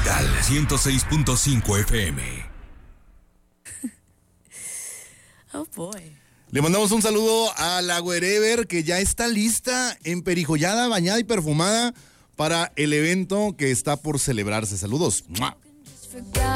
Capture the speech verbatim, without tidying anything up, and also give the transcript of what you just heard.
Monumental ciento seis punto cinco F M. Oh boy. Le mandamos un saludo a la Wherever, que ya está lista, emperijollada, bañada y perfumada para el evento que está por celebrarse. Saludos. ¡Mua!